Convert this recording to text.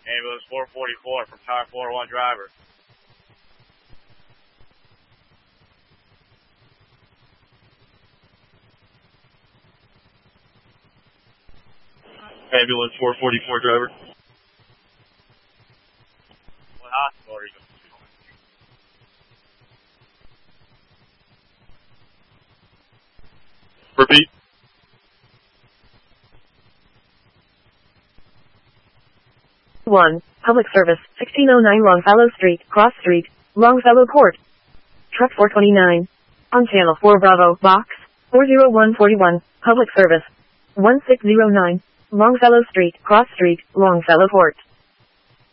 Ambulance 444 from Tower 401 driver. Ambulance 444 driver. What hospital are you going to? Repeat. One, Public Service, 1609 Longfellow Street, Cross Street, Longfellow Court. Truck 429. On Channel 4 Bravo, Box, 40141, Public Service, 1609, Longfellow Street, Cross Street, Longfellow Court.